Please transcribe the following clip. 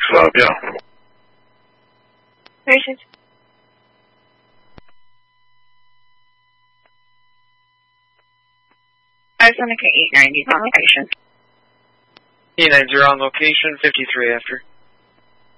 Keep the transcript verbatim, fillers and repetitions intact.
Lab, yeah. Patient. I Seneca eight ninety on location. eight ninety on location, fifty-three after.